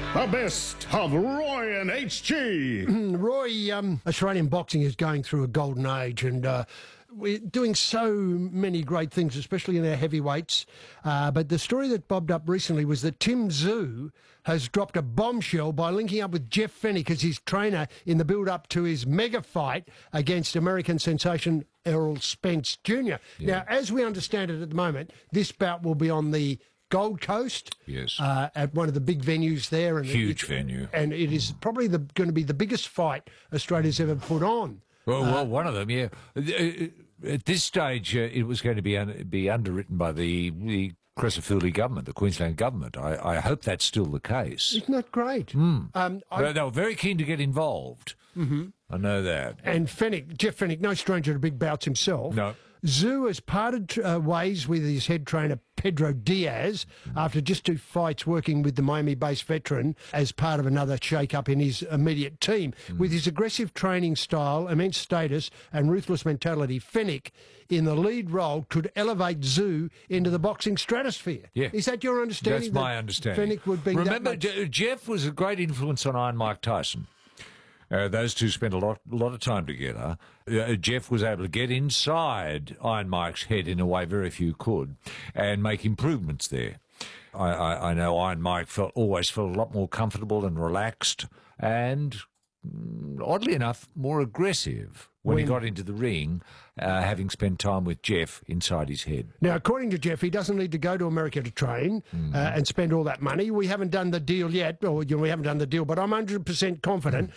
The best of Roy and HG. Roy, Australian boxing is going through a golden age, and we're doing so many great things, especially in our heavyweights. But the story that bobbed up recently was that Tim Tszyu has dropped a bombshell by linking up with Jeff Fenech as his trainer in the build-up to his mega fight against American sensation Errol Spence Jr. Yeah. Now, as we understand it at the moment, this bout will be on the Gold Coast, yes, at one of the big venues there. And huge venue. And it is probably going to be the biggest fight Australia's ever put on. Well, one of them, yeah. At this stage, it was going to be underwritten by the Cresafili government, the Queensland government. I hope that's still the case. Isn't that great? They were very keen to get involved. Mm-hmm. I know that. And Jeff Fenech, no stranger to big bouts himself. No. Tszyu has parted ways with his head trainer Pedro Diaz after just 2 fights working with the Miami-based veteran as part of another shake-up in his immediate team. With his aggressive training style, immense status and ruthless mentality, Fenech in the lead role could elevate Tszyu into the boxing stratosphere. Yeah. Is that your understanding? That's my understanding. Fenech would be Remember, that much... Jeff was a great influence on Iron Mike Tyson. Those two spent a lot of time together. Jeff was able to get inside Iron Mike's head in a way very few could and make improvements there. I know Iron Mike always felt a lot more comfortable and relaxed and, oddly enough, more aggressive when he got into the ring, having spent time with Jeff inside his head. Now, according to Jeff, he doesn't need to go to America to train and spend all that money. We haven't done the deal yet, or we haven't done the deal, but I'm 100% confident